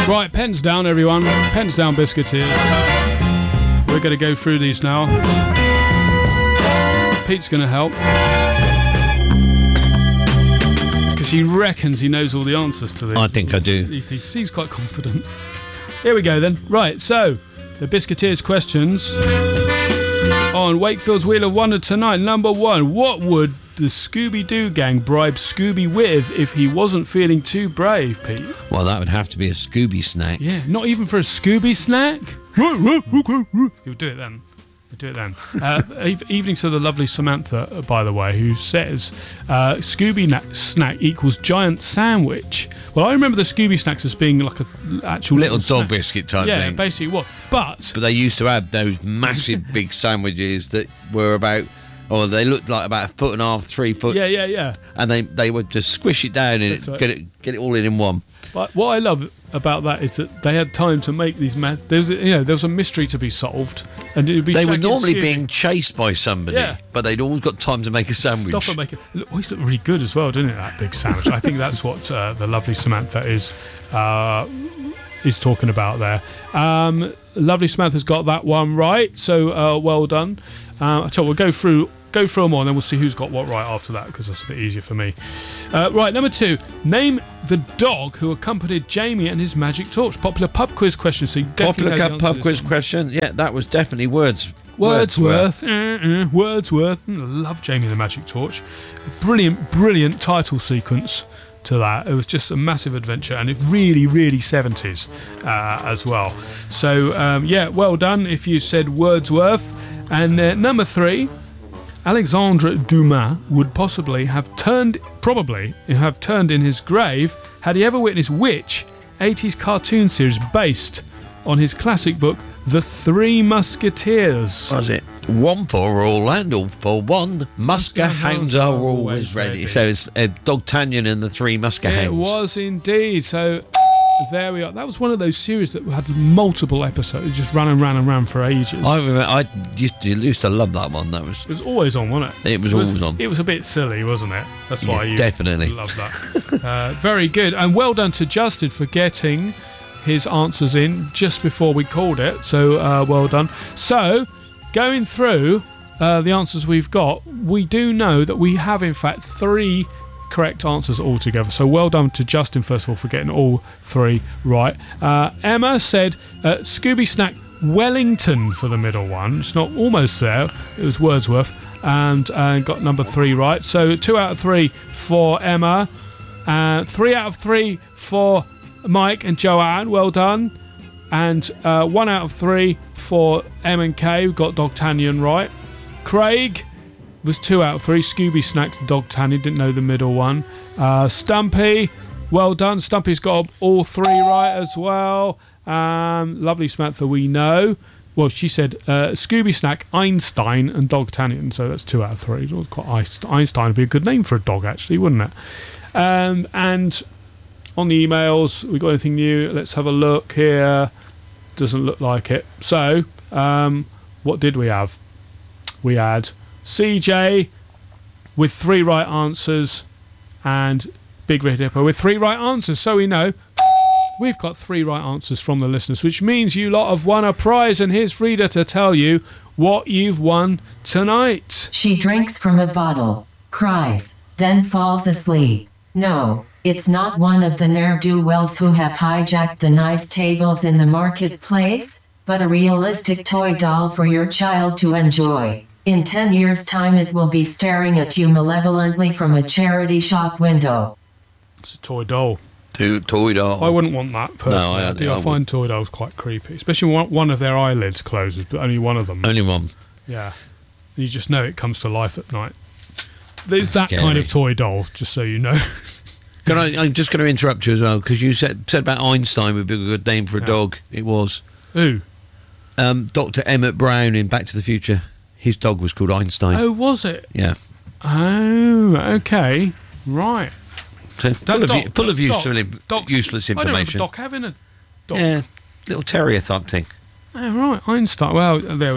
Right, pens down, everyone. Pens down, Biscuiteers. We're going to go through these now. Pete's going to help. Because he reckons he knows all the answers to these. I think I do. He seems quite confident. Here we go then. Right, so the Biscuiteers questions on Wakefield's Wheel of Wonder tonight. Number 1, what would the Scooby-Doo gang bribe Scooby with if he wasn't feeling too brave, Pete? Well, that would have to be a Scooby snack. Yeah, not even for a Scooby snack? He'll do it then. Evening to the lovely Samantha, by the way, who says Scooby snack equals giant sandwich. Well, I remember the Scooby snacks as being like an actual little dog snack. biscuit type thing. Yeah, basically what. But they used to have those massive big sandwiches that were about, or they looked like about 1.5 foot, 3 foot. Yeah. And they would just squish it down and get it all in one. But what I love about that is that they had time to make these. There was a mystery to be solved, and it would be. They were normally being chased by somebody, yeah. But they'd always got time to make a sandwich. Stop and make it. It always looked really good as well, didn't it? That big sandwich. I think that's what the lovely Samantha is talking about there. Lovely Samantha's got that one right, so well done. I tell you, we'll go through them all and then we'll see who's got what right after that, because that's a bit easier for me. Right, number 2, name the dog who accompanied Jamie and his magic torch. Popular pub quiz question, so you definitely pub quiz question. Yeah, that was definitely Wordsworth. Wordsworth. Love Jamie and the Magic Torch. Brilliant title sequence to that. It was just a massive adventure, and it really 70s as well. So well done if you said Wordsworth. And number 3, Alexandre Dumas would probably have turned in his grave had he ever witnessed which 80s cartoon series based on his classic book The Three Musketeers. Was it? One for all and all for one. Musker hounds are always ready. So it's D'Artagnan and the Three Musker hounds. It was indeed. So there we are. That was one of those series that had multiple episodes. It just ran and ran for ages. I remember. I used to love that one. It was always on, wasn't it? It was always on. It was a bit silly, wasn't it? That's why you definitely love that. Very good, and well done to Justin for getting his answers in just before we called it. So well done. So going through the answers we've got, we do know that we have in fact 3 correct answers altogether. So well done to Justin, first of all, for getting all 3 right. Emma said Scooby Snack Wellington for the middle one. It's not almost there. It was Wordsworth, and got number 3 right. So 2 out of 3 for Emma, 3 out of 3 for Mike and Joanne. Well done. And 1 out of 3 for M and K. We've got D'Artagnan right. Craig was 2 out of 3. Scooby Snacks, D'Artagnan, didn't know the middle one. Stumpy, well done. Stumpy's got all 3 right as well. Lovely Samantha, we know. Well, she said Scooby Snack, Einstein and D'Artagnan, so that's 2 out of 3. Einstein would be a good name for a dog, actually, wouldn't it? And on the emails, we got anything new? Let's have a look here. Doesn't look like it. So, what did we have? We had CJ with 3 right answers and Big Red Hippo with 3 right answers. So we know we've got 3 right answers from the listeners, which means you lot have won a prize. And here's Frida to tell you what you've won tonight. She drinks from a bottle, cries, then falls asleep. No, it's not one of the ne'er-do-wells who have hijacked the nice tables in the marketplace, but a realistic toy doll for your child to enjoy. In 10 years' time, it will be staring at you malevolently from a charity shop window. It's a toy doll. Toy doll. I wouldn't want that personally. No, I find toy dolls quite creepy, especially when one of their eyelids closes, but only one of them. Only one. Yeah. You just know it comes to life at night. There's that scary kind of toy doll, just so you know. I'm just going to interrupt you as well, because you said about Einstein would be a good name for a dog. It was. Who? Dr. Emmett Brown in Back to the Future. His dog was called Einstein. Oh, was it? Yeah. Oh, okay. Right. So full of useless information. I don't remember Doc having a dog. Yeah, little terrier type thing. Oh, right. Einstein. Well, there we are.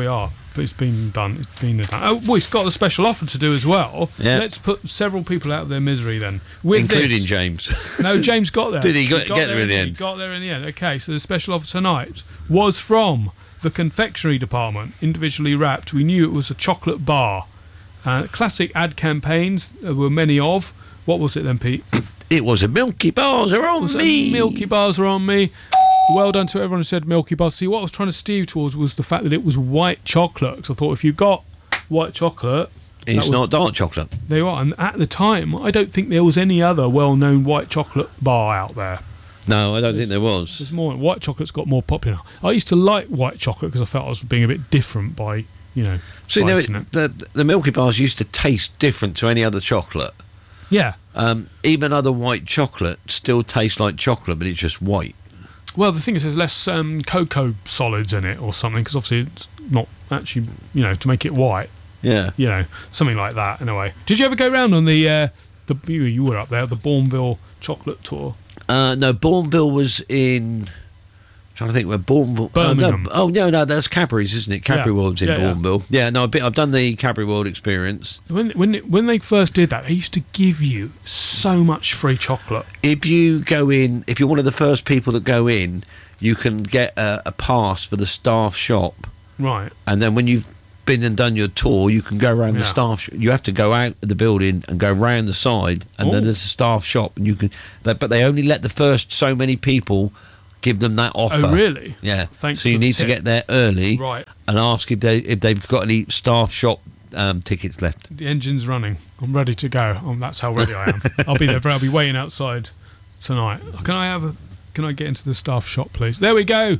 it's been done. It's been done. Oh, well, it's got a special offer to do as well. Yeah. Let's put several people out of their misery then. With Including this. James. No, James got there. Did he get got there in the end? He got there in the end. Okay, so the special offer tonight was from the confectionery department, individually wrapped. We knew it was a chocolate bar. Classic ad campaigns, there were many of. What was it then, Pete? It was a Milky Bars are on me. Milky Bars are on me. Well done to everyone who said Milky Bars. See, what I was trying to steer you towards was the fact that it was white chocolate. Because I thought if you got white chocolate... It's not dark chocolate. There you are. And at the time, I don't think there was any other well-known white chocolate bar out there. No, I don't think there was. There's more. White chocolate's got more popular. I used to like white chocolate because I felt I was being a bit different by, See, the Milky Bars used to taste different to any other chocolate. Yeah. Even other white chocolate still tastes like chocolate, but it's just white. Well, the thing is, there's less cocoa solids in it or something, because obviously it's not actually, to make it white. Yeah. Something like that, in a way. Did you ever go around on the you were up there, the Bourneville chocolate tour? No, Bourneville was in... I'm trying to think where Bourneville... Birmingham. No, that's Cadbury's, isn't it? Cadbury World's in Bourneville. Yeah, no, I've done the Cadbury World experience. When they first did that, they used to give you so much free chocolate. If you go in, if you're one of the first people that go in, you can get a pass for the staff shop. Right. And then when you've been and done your tour, you can go around the staff shop. You have to go out of the building and go round the side, and then there's a staff shop, and you can... But they only let the first so many people... give them that offer. Oh, really? Yeah. Thanks. So you need to get there early, right, and ask if they've got any staff shop tickets left. The engine's running. I'm ready to go. That's how ready I am. I'll be there. I'll be waiting outside tonight. Can I get into the staff shop, please? There we go.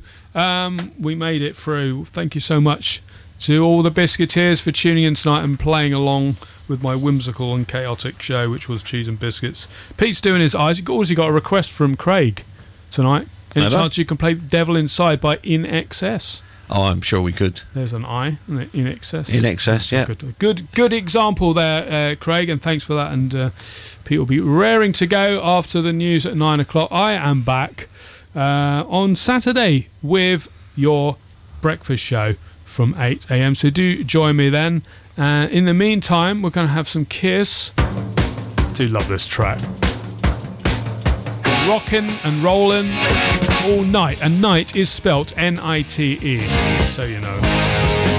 We made it through. Thank you so much to all the Biscuiteers for tuning in tonight and playing along with my whimsical and chaotic show, which was Cheese and Biscuits. Pete's doing his eyes. He's also got a request from Craig tonight. Any chance you can play The Devil Inside by In Excess? Oh, I'm sure we could. There's an I, isn't it? In Excess. In Excess, yeah. Good example there, Craig, and thanks for that. And Pete will be raring to go after the news at 9 o'clock. I am back on Saturday with your breakfast show from 8 a.m. So do join me then. In the meantime, we're going to have some Kiss. I do love this track. Rockin' and rollin' all night, and night is spelt N-I-T-E, so you know.